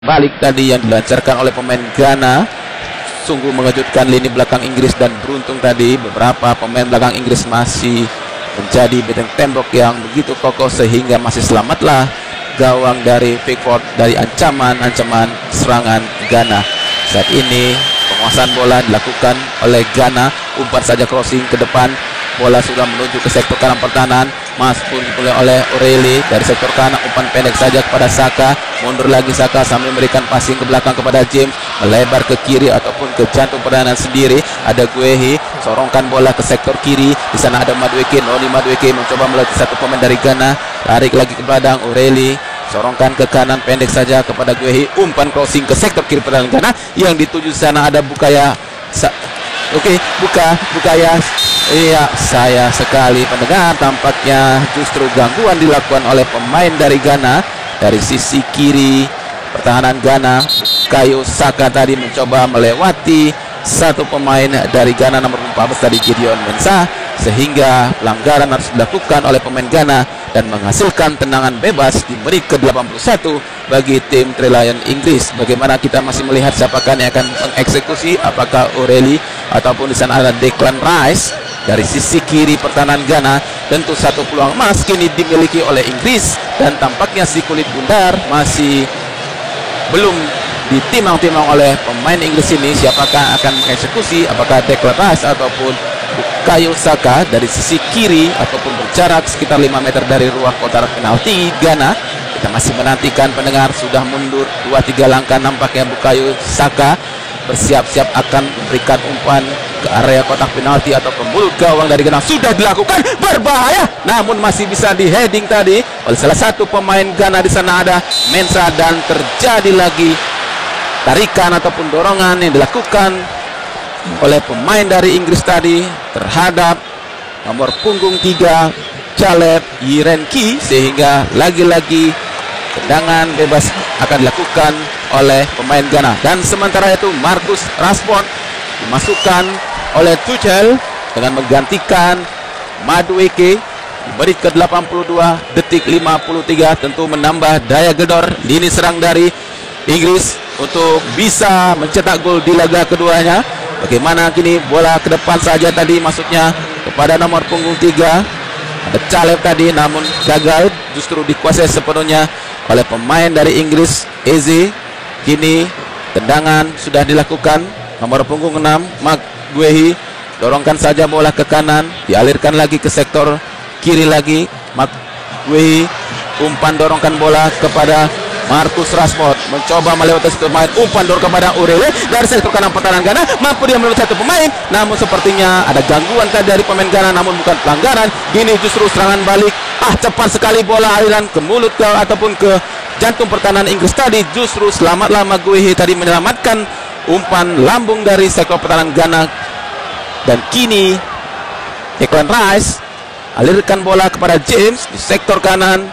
balik tadi yang dilancarkan oleh pemain Ghana sungguh mengejutkan lini belakang Inggris, dan beruntung tadi beberapa pemain belakang Inggris masih menjadi benteng tembok yang begitu kokoh sehingga masih selamatlah gawang dari Pickford dari ancaman serangan Ghana. Saat ini penguasaan bola dilakukan oleh Ghana, umpan saja crossing ke depan, bola sudah menuju ke sektor kanan pertahanan, masuk oleh O'Reilly dari sektor kanan, umpan pendek saja kepada Saka, mundur lagi Saka sambil memberikan passing ke belakang kepada James, melebar ke kiri ataupun ke jantung pertahanan sendiri. Ada Guehi, sorongkan bola ke sektor kiri, di sana ada Madueke, Noni Madueke mencoba melatih satu pemain dari Ghana, tarik lagi ke belakang O'Reilly, sorongkan ke kanan pendek saja kepada Guehi, umpan crossing ke sektor kiri pertahanan Ghana yang dituju sana ada Bukaya. Bukaya. Iya, saya sekali pendengar, tampaknya justru gangguan dilakukan oleh pemain dari Ghana dari sisi kiri pertahanan Ghana. Bukayo Saka tadi mencoba melewati satu pemain dari Ghana nomor 14 tadi, Gideon Mensah, sehingga pelanggaran harus dilakukan oleh pemain Ghana dan menghasilkan tendangan bebas di menit ke-81 bagi tim Three Lion Inggris. Bagaimana kita masih melihat siapakah yang akan mengeksekusi, apakah O'Reilly ataupun di sana ada Declan Rice. Dari sisi kiri pertahanan Ghana, tentu satu peluang emas kini dimiliki oleh Inggris, dan tampaknya si kulit bundar masih belum ditimang-timang oleh pemain Inggris ini siapakah akan mengeksekusi, apakah Declan Rice ataupun Bukayo Saka dari sisi kiri ataupun berjarak sekitar 5 meter dari ruang kotak penalti Ghana. Kita masih menantikan pendengar, sudah mundur 2-3 langkah nampaknya Bukayo Saka bersiap-siap akan memberikan umpan ke area kotak penalti atau ke mulut gawang dari Ghana. Sudah dilakukan, berbahaya, namun masih bisa di heading tadi oleh salah satu pemain Ghana. Di sana ada Mensah, dan terjadi lagi tarikan ataupun dorongan yang dilakukan oleh pemain dari Inggris tadi terhadap nomor punggung 3 Caleb Yirenki, sehingga lagi-lagi tendangan bebas akan dilakukan oleh pemain Ghana. Dan sementara itu Marcus Rashford dimasukkan oleh Tuchel dengan menggantikan Madueke di menit ke-82 detik 53, tentu menambah daya gedor lini serang dari Inggris untuk bisa mencetak gol di laga keduanya. Bagaimana kini bola ke depan saja tadi masuknya kepada nomor punggung 3 ada Caleb tadi, namun gagal, justru dikuasai sepenuhnya oleh pemain dari Inggris Eze. Kini tendangan sudah dilakukan nomor punggung 6 Mark Guehi, dorongkan saja bola ke kanan, dialirkan lagi ke sektor kiri lagi. Mark Guehi, umpan dorongkan bola kepada Marcus Rashford, mencoba melewati satu pemain, umpan dorong kepada O'Reilly dari sektor kanan pertahanan Ghana, mampu dia melewati satu pemain, namun sepertinya ada gangguan tadi dari pemain Ghana, namun bukan pelanggaran. Ini justru serangan balik, cepat sekali bola aliran ke mulut ataupun ke jantung pertahanan Inggris tadi. Justru selamatlah Maguire tadi menyelamatkan umpan lambung dari sektor pertahanan Ghana. Dan kini Declan Rice alirkan bola kepada James di sektor kanan,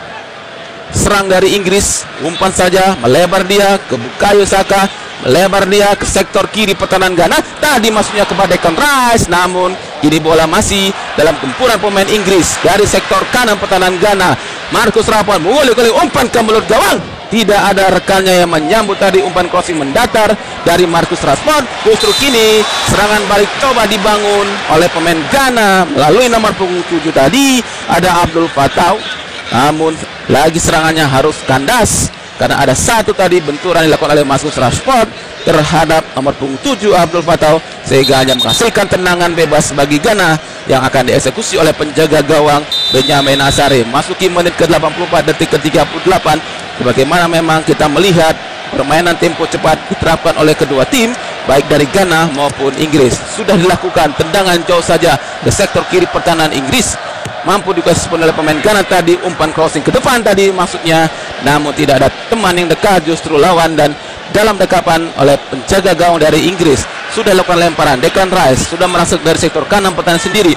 serang dari Inggris, umpan saja melebar dia ke Bukayo Saka, melebar dia ke sektor kiri pertahanan Ghana, tadi masuknya kepada Declan Rice, namun kini bola masih dalam gempuran pemain Inggris dari sektor kanan pertahanan Ghana. Marcus Rashford mengulik-ulik umpan ke mulut gawang, tidak ada rekannya yang menyambut tadi umpan crossing mendatar dari Marcus Rashford. Justru kini serangan balik coba dibangun oleh pemain Ghana melalui nomor punggung 7 tadi ada Abdul Fattah, namun lagi serangannya harus kandas karena ada satu tadi benturan dilakukan oleh Marcus Rashford terhadap nomor punggung 7 Abdul Fattah, sehingga hanya menghasilkan tendangan bebas bagi Ghana yang akan dieksekusi oleh penjaga gawang Benyamin Asare. Masuki menit ke-84 detik ke-38. Bagaimana memang kita melihat permainan tempo cepat diterapkan oleh kedua tim baik dari Ghana maupun Inggris. Sudah dilakukan tendangan jauh saja ke sektor kiri pertahanan Inggris, mampu dikuasai oleh pemain Ghana tadi, umpan crossing ke depan tadi maksudnya, namun tidak ada teman yang dekat, justru lawan, dan dalam dekapan oleh penjaga gawang dari Inggris. Sudah lakukan lemparan, Declan Rice sudah merasuk dari sektor kanan pertahanan sendiri.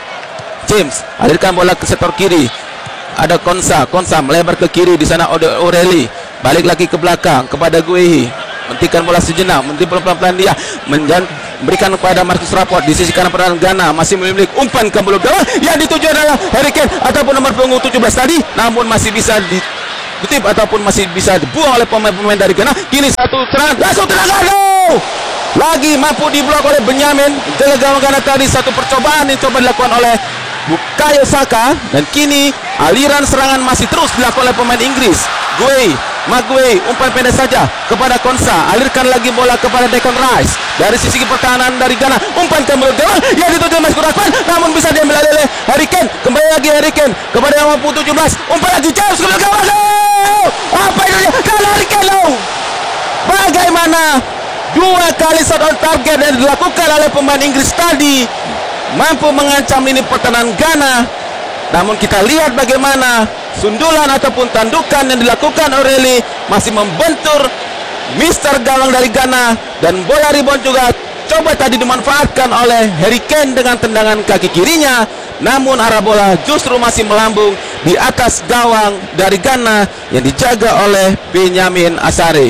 James alirkan bola ke sektor kiri, ada Konsa melebar ke kiri, di sana O'Reilly balik lagi ke belakang kepada Guehi, mentikan bola sejenak, pelan-pelan dia memberikan kepada Marcus Rashford di sisi kanan pertahanan Ghana, masih memiliki umpan ke mulut gawang yang dituju adalah Harry Kane ataupun nomor punggung 17 tadi, namun masih bisa kutip ataupun masih bisa dibuang oleh pemain-pemain dari Ghana. Kini satu serangan langsung tendangan lagi mampu diblok oleh Benyamin. Jaga gawang Ghana tadi, satu percobaan yang coba dilakukan oleh Bukayo Saka, dan kini aliran serangan masih terus dilakukan oleh pemain Inggris. Maguire umpan pendek saja kepada Konsa, alirkan lagi bola kepada Declan Rice dari sisi pertahanan dari Ghana, umpan kembali gawang yang dituju Mas Kurafan, namun bisa diambil oleh Harry Kane. Kembali lagi Harry Kane kepada yang mampu 17, umpan lagi jauh ke gawang. Apa itu dia? Harry Kane. Bagaimana dua kali shot on target yang dilakukan oleh pemain Inggris tadi mampu mengancam lini pertahanan Ghana. Namun kita lihat bagaimana sundulan ataupun tandukan yang dilakukan O'Reilly masih membentur Mister gawang dari Ghana, dan bola rebound juga coba tadi dimanfaatkan oleh Harry Kane dengan tendangan kaki kirinya, namun arah bola justru masih melambung di atas gawang dari Ghana yang dijaga oleh Benyamin Asare.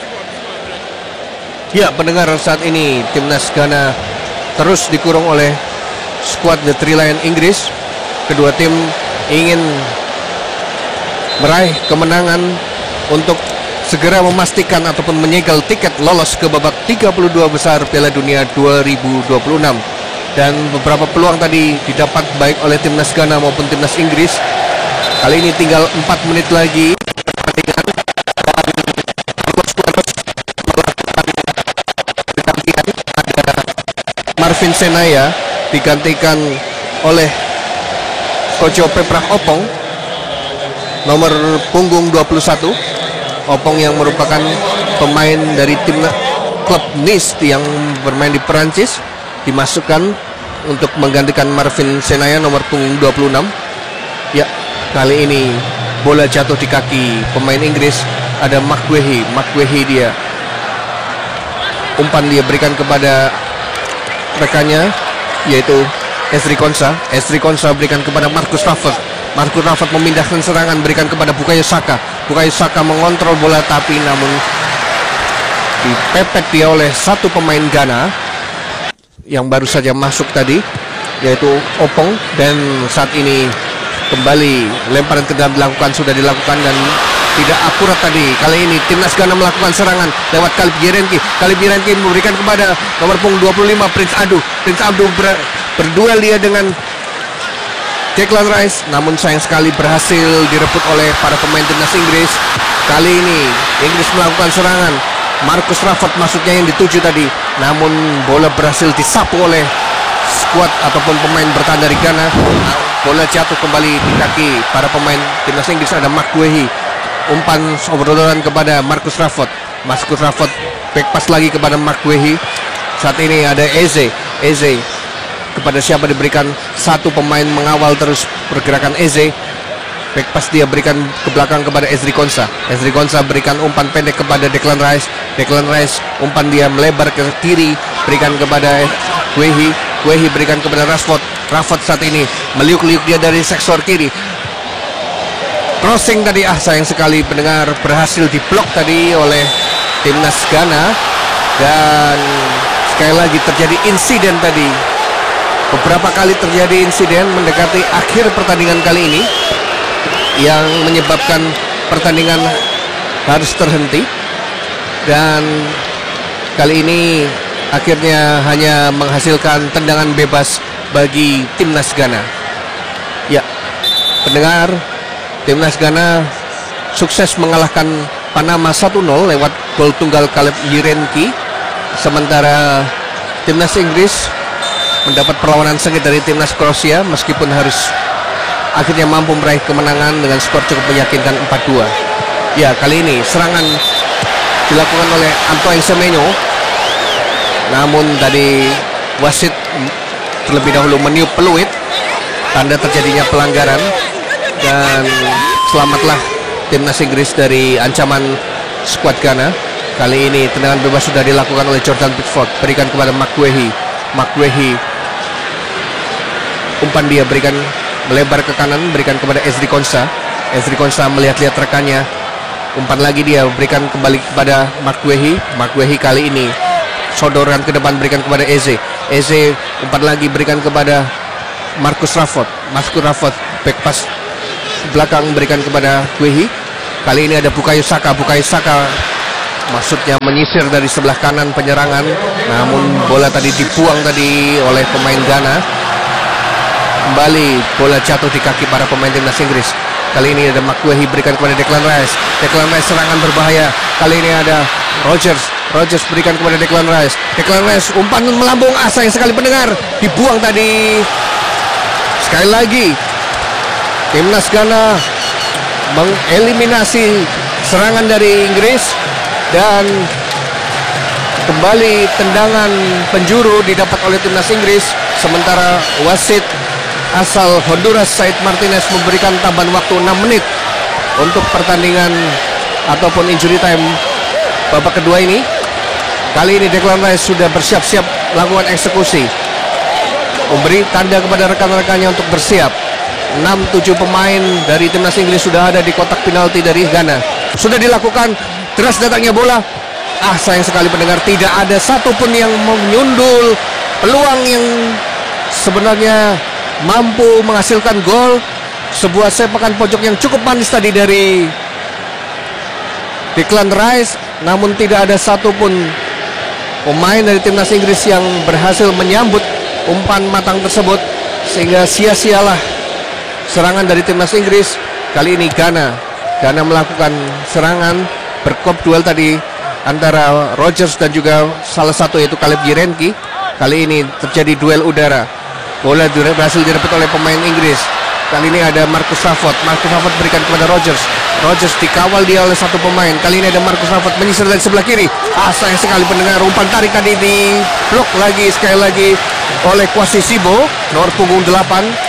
Ya, pendengar, saat ini timnas Ghana terus dikurung oleh skuad The Three Lion Inggris. Kedua tim ingin meraih kemenangan untuk segera memastikan ataupun menyegel tiket lolos ke babak 32 besar Piala Dunia 2026. Dan beberapa peluang tadi didapat baik oleh timnas Ghana maupun timnas Inggris. Kali ini tinggal 4 menit lagi pertandingan. Ada Marvin Senaya digantikan oleh Kojo Peprah Opong, nomor punggung 21. Opong yang merupakan pemain dari tim klub Nice yang bermain di Perancis, dimasukkan untuk menggantikan Marvin Senaya nomor punggung 26. Ya, kali ini bola jatuh di kaki pemain Inggris. Ada Maguire dia. Umpan dia berikan kepada rekannya, yaitu Ezri Konsa berikan kepada Marcus Rashford. Marcus Rashford memindahkan serangan, berikan kepada Bukayo Saka. Bukayo Saka mengontrol bola tapi namun dipepet dia oleh satu pemain Ghana yang baru saja masuk tadi, yaitu Opong. Dan saat ini kembali lemparan ke dalam sudah dilakukan dan tidak akurat tadi. Kali ini timnas Ghana melakukan serangan lewat Kaleb Girenki memberikan kepada nomor punggung 25 Prince Abdul berduel dia dengan Declan Rice, namun sayang sekali berhasil direbut oleh para pemain timnas Inggris. Kali ini Inggris melakukan serangan, Marcus Rashford maksudnya yang dituju tadi, namun bola berhasil disapu oleh skuad ataupun pemain bertahan dari Ghana. Bola jatuh kembali di kaki para pemain timnas Inggris. Ada Maguire, umpan obrolan kepada Marcus Rashford. Back pass lagi kepada Maguire. Saat ini ada Eze kepada siapa diberikan, satu pemain mengawal terus pergerakan Eze. Back pass dia berikan ke belakang kepada Ezri Konsa berikan umpan pendek kepada Declan Rice. Umpan dia melebar ke kiri, berikan kepada Wehi berikan kepada Rashford saat ini meliuk-liuk dia dari sektor kiri. Crossing tadi, sayang sekali pendengar, berhasil diblok tadi oleh timnas Ghana. Dan sekali lagi terjadi insiden tadi. Beberapa kali terjadi insiden mendekati akhir pertandingan kali ini yang menyebabkan pertandingan harus terhenti. Dan kali ini akhirnya hanya menghasilkan tendangan bebas bagi timnas Ghana. Ya, pendengar, timnas Ghana sukses mengalahkan Panama 1-0 lewat gol tunggal Kaleb Girenki. Sementara timnas Inggris mendapat perlawanan sengit dari timnas Kroasia meskipun harus akhirnya mampu meraih kemenangan dengan skor cukup meyakinkan 4-2. Ya, kali ini serangan dilakukan oleh Antoine Semenyo, namun tadi wasit terlebih dahulu meniup peluit, tanda terjadinya pelanggaran, dan selamatlah timnas Inggris dari ancaman skuad Ghana. Kali ini tendangan bebas sudah dilakukan oleh Jordan Pickford, berikan kepada Maguire. Umpan dia berikan melebar ke kanan, berikan kepada Ezri Konsa melihat-lihat rekannya. Umpan lagi dia berikan kembali kepada Maguire kali ini sodoran ke depan, berikan kepada Eze. Umpan lagi berikan kepada Marcus Rashford. Back pass belakang berikan kepada Kali ini ada Bukayo Saka. Bukayo Saka maksudnya menyisir dari sebelah kanan penyerangan, namun bola tadi dibuang tadi oleh pemain Ghana. Kembali bola jatuh di kaki para pemain timnas Inggris. Kali ini ada McWahey berikan kepada Declan Rice. Declan Rice serangan berbahaya. Kali ini ada Rogers. Rogers berikan kepada Declan Rice. Declan Rice umpan melambung, sayang sekali pendengar, dibuang tadi. Sekali lagi timnas Ghana mengeliminasi serangan dari Inggris, dan kembali tendangan penjuru didapat oleh timnas Inggris. Sementara wasit asal Honduras Said Martinez memberikan tambahan waktu 6 menit untuk pertandingan ataupun injury time babak kedua ini. Kali ini Declan Rice sudah bersiap-siap melakukan eksekusi, memberi tanda kepada rekan-rekannya untuk bersiap. 6-7 pemain dari timnas Inggris sudah ada di kotak penalti dari Ghana. Sudah dilakukan, deras datangnya bola. Sayang sekali pendengar, tidak ada satupun yang menyundul peluang yang sebenarnya mampu menghasilkan gol. Sebuah sepakan pojok yang cukup manis tadi dari Declan Rice, namun tidak ada satupun pemain dari timnas Inggris yang berhasil menyambut umpan matang tersebut, sehingga sia-sialah serangan dari timnas Inggris. Kali ini Ghana melakukan serangan berkop duel tadi antara Rogers dan juga salah satu yaitu Caleb Jirenki. Kali ini terjadi duel udara. Bola berhasil direbut oleh pemain Inggris. Kali ini ada Marcus Rashford. Marcus Rashford berikan kepada Rogers. Rogers dikawal dia oleh satu pemain. Kali ini ada Marcus Rashford menyisir dari sebelah kiri. Sayang sekali pendengar, umpan tarik tadi di blok lagi sekali lagi oleh Kwasi Sibo, nomor punggung 8.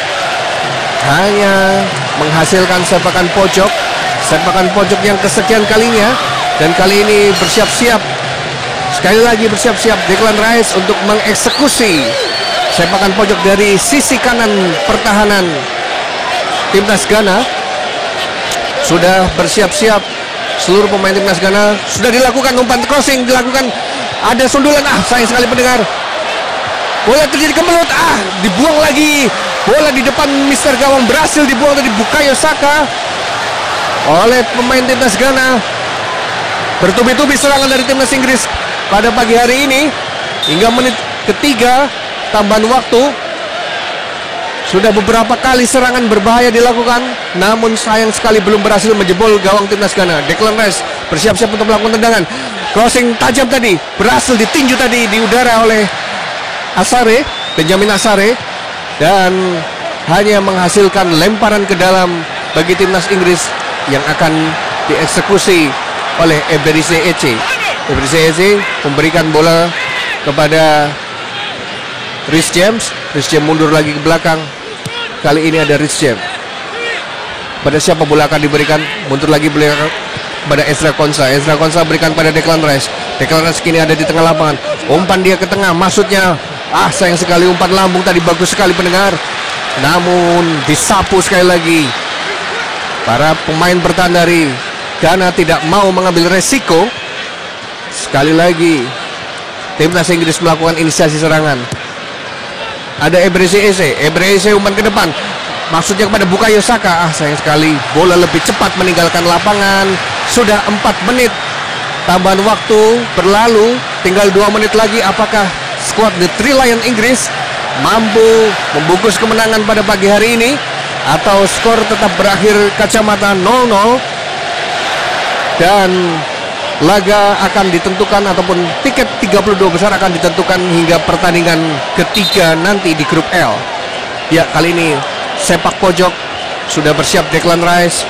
Hanya menghasilkan sepakan pojok yang kesekian kalinya, dan kali ini bersiap-siap, sekali lagi bersiap-siap Declan Rice untuk mengeksekusi sepakan pojok dari sisi kanan pertahanan timnas Ghana. Sudah bersiap-siap seluruh pemain timnas Ghana. Sudah dilakukan umpan crossing, dilakukan, ada sundulan, sayang sekali pendengar, bola terjadi kemelut, dibuang lagi. Bola di depan Mister Gawang berhasil dibuang dari Bukayo Saka oleh pemain timnas Ghana. Bertubi-tubi serangan dari timnas Inggris pada pagi hari ini. Hingga menit ketiga tambahan waktu, sudah beberapa kali serangan berbahaya dilakukan, namun sayang sekali belum berhasil menjebol gawang timnas Ghana. Declan Rice bersiap-siap untuk melakukan tendangan. Crossing tajam tadi, berhasil ditinju tadi di udara oleh Benjamin Asare, dan hanya menghasilkan lemparan ke dalam bagi timnas Inggris yang akan dieksekusi oleh Eberechi Eze. Eberechi Eze memberikan bola kepada Reece James. Reece James mundur lagi ke belakang. Kali ini ada Reece James. Pada siapa bola akan diberikan? Mundur lagi belakang pada Ezra Konsa. Ezra Konsa berikan pada Declan Rice. Declan Rice kini ada di tengah lapangan. Umpan dia ke tengah, maksudnya sayang sekali umpan lambung tadi, bagus sekali pendengar, namun disapu sekali lagi. Para pemain bertahan dari Ghana tidak mau mengambil resiko. Sekali lagi timnas Inggris melakukan inisiasi serangan. Ada Eberechi Eze. Eberechi Eze umpan ke depan, maksudnya kepada Bukayo Saka. Sayang sekali bola lebih cepat meninggalkan lapangan. Sudah 4 menit tambahan waktu berlalu, tinggal 2 menit lagi. Apakah skuad The Three Lion Inggris mampu membungkus kemenangan pada pagi hari ini, atau skor tetap berakhir kacamata 0-0 dan laga akan ditentukan, ataupun tiket 32 besar akan ditentukan hingga pertandingan ketiga nanti di grup L. Ya, kali ini sepak pojok sudah bersiap Declan Rice.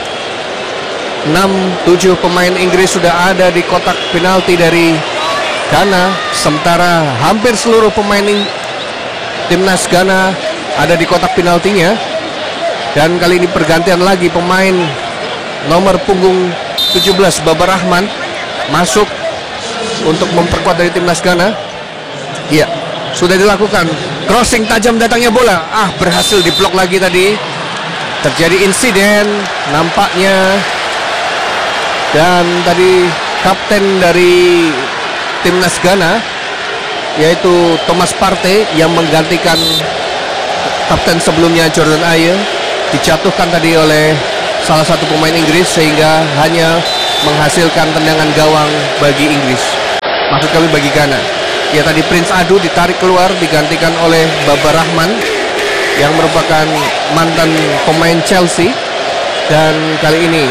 6-7 pemain Inggris sudah ada di kotak penalti dari Ghana, sementara hampir seluruh pemain timnas Ghana ada di kotak penaltinya. Dan kali ini pergantian lagi pemain nomor punggung 17 Babar Rahman masuk untuk memperkuat dari timnas Ghana. Iya, sudah dilakukan. Crossing tajam datangnya bola, berhasil diblok lagi tadi. Terjadi insiden nampaknya, dan tadi kapten dari timnas Ghana yaitu Thomas Partey yang menggantikan kapten sebelumnya Jordan Ayew dijatuhkan tadi oleh salah satu pemain Inggris sehingga hanya menghasilkan tendangan gawang bagi Inggris. Maksud kami bagi Ghana. Ya, tadi Prince Adu ditarik keluar digantikan oleh Baba Rahman yang merupakan mantan pemain Chelsea. Dan kali ini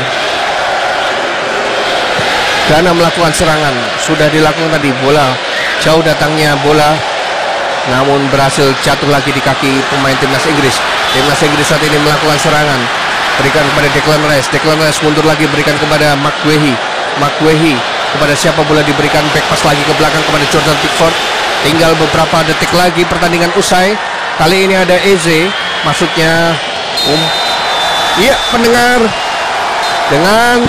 Ghana melakukan serangan. Sudah dilakukan tadi, bola jauh datangnya bola, namun berhasil jatuh lagi di kaki pemain timnas Inggris. Timnas Inggris saat ini melakukan serangan, berikan kepada Declan Rice. Declan Rice mundur lagi, berikan kepada McGuehi. McGuehi kepada siapa bola diberikan, back pass lagi ke belakang kepada Jordan Pickford. Tinggal beberapa detik lagi pertandingan usai. Kali ini ada Eze, maksudnya iya pendengar, dengan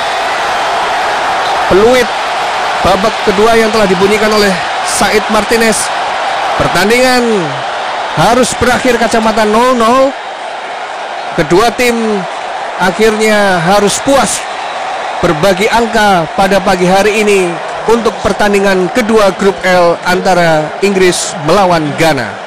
peluit babak kedua yang telah dibunyikan oleh Said Martinez, pertandingan harus berakhir kacamata 0-0. Kedua tim akhirnya harus puas berbagi angka pada pagi hari ini untuk pertandingan kedua grup L antara Inggris melawan Ghana.